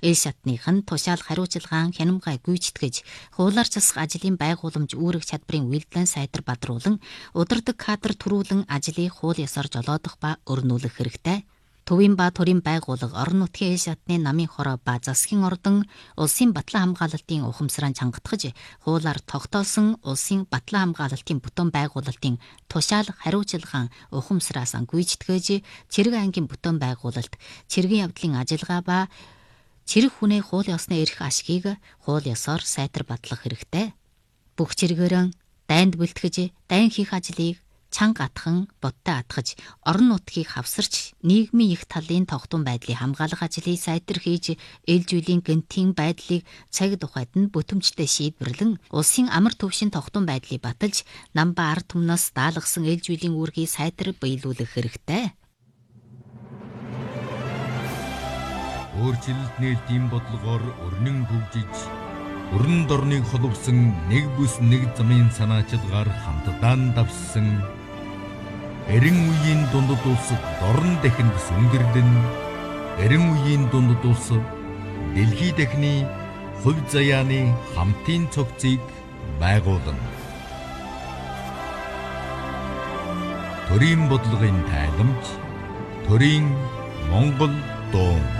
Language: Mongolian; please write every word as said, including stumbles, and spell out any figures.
эл шатных нь тушаал хариуцлагаан хянамгай гүйцэтгэж, хуулиар засах ажлын байгууламж үүрэг чадбарын үйлдэлэн сайтар бадруулан, удирдаг кадр төрүүлэн ажлыг хууль ёсоор жолоодох ба өрнүүлэх хэрэгтэй. Төвийн ба төрийн байгууллага, орон нутгийн эл шатны намын хороо ба засгийн ордон улсын батлан хамгаалалтын ухамсараа чангатгаж, хуулиар тогтоосон улсын батлан хамгаалалтын бүтэн байгуулалтын тушаал хариуцлагаан ухамсараас гүйцэтгэж, цэрэг ангийн бүтэн байгуулалт, цэргийн явдлын ажиллагаа ба цэрэг хүнээ хууль ёсны эрх ашгийг хууль ёсоор сайтар батлах хэрэгтэй. Бүх цэргээрэн дайнд бэлтгэж, дайн хийх ажлыг чанга атхан, бодтой атгаж, орон нутгийг хавсарч, нийгмийн их талын тогтун байдлыг хамгаалах ажлыг сайтар хийж, ээлж үеийн гэнэтийн байдлыг цаг тухайд нь бүтэмжтэй шийдвэрлэн, улсын амар төвшин тогтун байдлыг баталж, нам ба ард түмнээс даалгасан ээлж үеийн үүргийг сайтар биелүүлэх хэрэгтэй. Өөрчлөлт нээлтийн бодлогоор өрнөн хөгжиж, өрн дорныг холбосон нэг бүс нэг замын санаачилгаар хамтдаа давссан эрен үеийн дундад улс дорн дахинд сүнгэрлэн, эрен үеийн дундад улс дэлхий дахины хувь заяаны хамтын цогцыг байгуулна. Төрийн бодлогын тайламж, төрийн Монгол дуу.